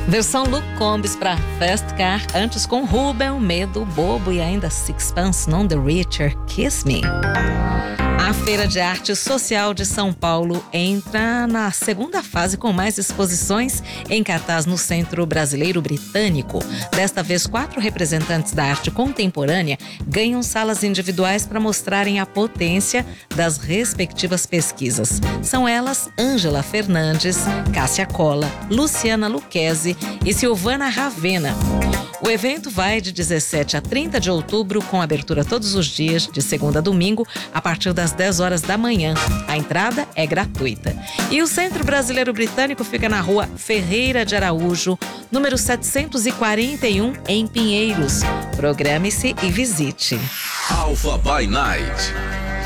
Versão Luke Combs para Fast Car, antes com Ruben, Medo, Bobo e ainda Sixpence None the Richer, Kiss Me. A Feira de Arte Social de São Paulo entra na segunda fase com mais exposições em cartaz no Centro Brasileiro Britânico. Desta vez, 4 representantes da arte contemporânea ganham salas individuais para mostrarem a potência das respectivas pesquisas. São elas Ângela Fernandes, Cássia Colla, Luciana Lucchesi e Silvana Ravena. O evento vai de 17 a 30 de outubro, com abertura todos os dias, de segunda a domingo, a partir das 10 horas da manhã. A entrada é gratuita. E o Centro Brasileiro Britânico fica na Rua Ferreira de Araújo, número 741, em Pinheiros. Programe-se e visite. Alpha by Night.